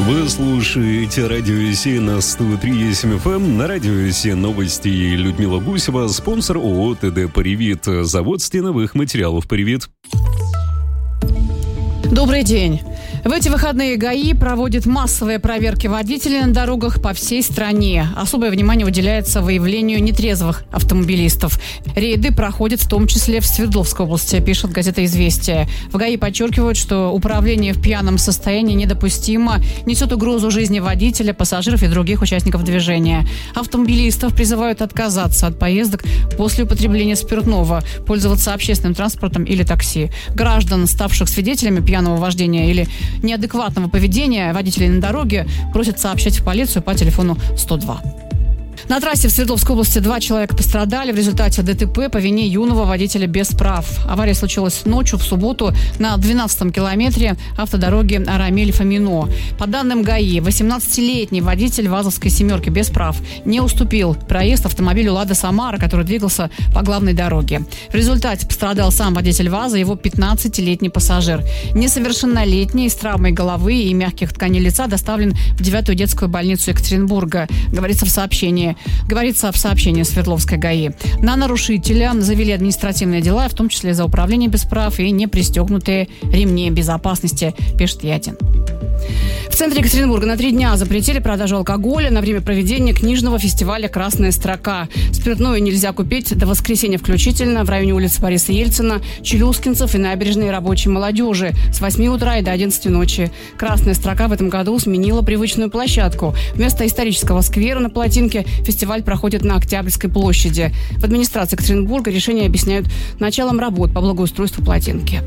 Вы слушаете Радио СИ на 103,7 FM. На Радио СИ новости и Людмила Гусева. Спонсор ООО ТД «Привит». Завод стеновых материалов «Привит». Добрый день. В эти выходные ГАИ проводит массовые проверки водителей на дорогах по всей стране. Особое внимание уделяется выявлению нетрезвых автомобилистов. Рейды проходят в том числе в Свердловской области, пишет газета «Известия». В ГАИ подчеркивают, что управление в пьяном состоянии недопустимо, несет угрозу жизни водителя, пассажиров и других участников движения. Автомобилистов призывают отказаться от поездок после употребления спиртного, пользоваться общественным транспортом или такси. Граждан, ставших свидетелями пьяного вождения или неадекватного поведения водителей на дороге, просят сообщать в полицию по телефону 102. На трассе в Свердловской области 2 человека пострадали в результате ДТП по вине юного водителя без прав. Авария случилась ночью в субботу на 12-м километре автодороги Арамель-Фомино. По данным ГАИ, 18-летний водитель ВАЗовской «семерки» без прав не уступил проезд автомобилю «Лада Самара», который двигался по главной дороге. В результате пострадал сам водитель ВАЗа и его 15-летний пассажир. Несовершеннолетний с травмой головы и мягких тканей лица доставлен в 9-ю детскую больницу Екатеринбурга, говорится в сообщении Свердловской ГАИ. На нарушителя завели административные дела, в том числе за управление без прав и непристегнутые ремни безопасности, пишет Ятин. В центре Екатеринбурга на 3 дня запретили продажу алкоголя на время проведения книжного фестиваля «Красная строка». Спиртное нельзя купить до воскресенья включительно в районе улицы Бориса Ельцина, Челюскинцев и набережной рабочей молодежи с 8 утра и до 11 ночи. «Красная строка» в этом году сменила привычную площадку. Вместо исторического сквера на Плотинке фестиваль проходит на Октябрьской площади. В администрации Екатеринбурга решение объясняют началом работ по благоустройству Плотинки.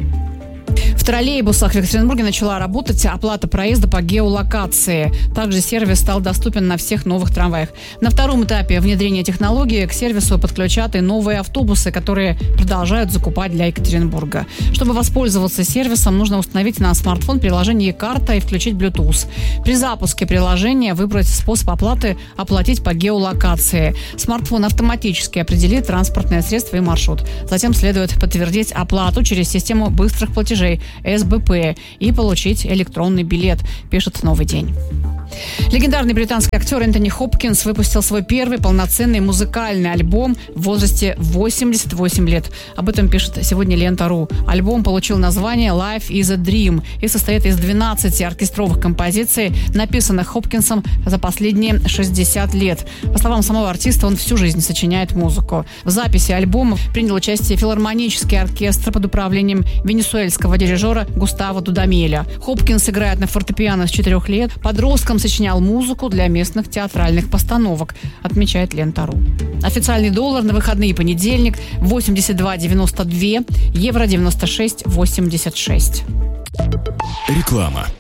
В троллейбусах в Екатеринбурге начала работать оплата проезда по геолокации. Также сервис стал доступен на всех новых трамваях. На втором этапе внедрения технологии к сервису подключат и новые автобусы, которые продолжают закупать для Екатеринбурга. Чтобы воспользоваться сервисом, нужно установить на смартфон приложение «Карта» и включить Bluetooth. При запуске приложения выбрать способ оплаты «Оплатить по геолокации». Смартфон автоматически определит транспортное средство и маршрут. Затем следует подтвердить оплату через систему быстрых платежей СБП и получить электронный билет, пишет «Новый день». Легендарный британский актер Энтони Хопкинс выпустил свой первый полноценный музыкальный альбом в возрасте 88 лет. Об этом пишет сегодня Лента.ру. Альбом получил название «Life is a Dream» и состоит из 12 оркестровых композиций, написанных Хопкинсом за последние 60 лет. По словам самого артиста, он всю жизнь сочиняет музыку. В записи альбома принял участие филармонический оркестр под управлением венесуэльского дирижера Густаво Дудамеля. Хопкинс играет на фортепиано с 4 лет. Подростком сочинял музыку для местных театральных постановок, отмечает Лента.ру. Официальный доллар на выходные понедельник 82,92, евро 96,86. Реклама.